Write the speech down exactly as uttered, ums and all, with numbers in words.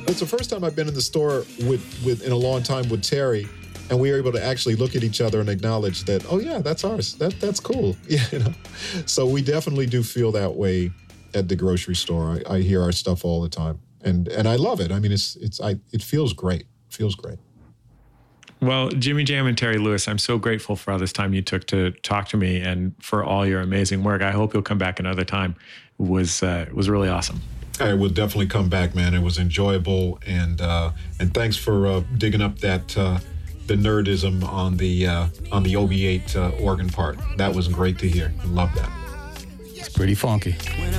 It's the first time I've been in the store with, with in a long time with Terry, and we were able to actually look at each other and acknowledge that, oh yeah, that's ours. That that's cool. Yeah, you know. So we definitely do feel that way at the grocery store. I, I hear our stuff all the time, and and I love it. I mean, it's it's I it feels great. It feels great. Well, Jimmy Jam and Terry Lewis, I'm so grateful for all this time you took to talk to me and for all your amazing work. I hope you'll come back another time. It was uh, it was really awesome. I will definitely come back, man. It was enjoyable, and uh, and thanks for uh, digging up that uh, the nerdism on the uh, on the O B eight uh, organ part. That was great to hear. I love that. It's pretty funky.